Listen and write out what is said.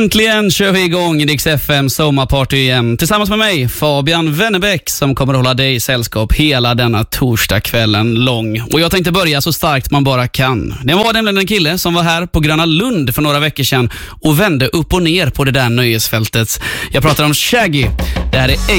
Äntligen kör vi igång Rix FM sommarparty igen. Tillsammans med mig, Fabian Wennerbäck, som kommer att hålla dig i sällskap hela denna torsdagskvällen lång. Och jag tänkte börja så starkt man bara kan. Det var nämligen en kille som var här på Gröna Lund för några veckor sedan och vände upp och ner på det där nöjesfältet. Jag pratar om Shaggy. Det här är